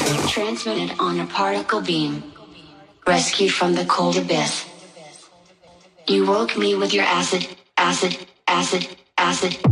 Transmitted on a particle beam. Rescued from the cold abyss. You woke me with your acid, acid, acid, acid.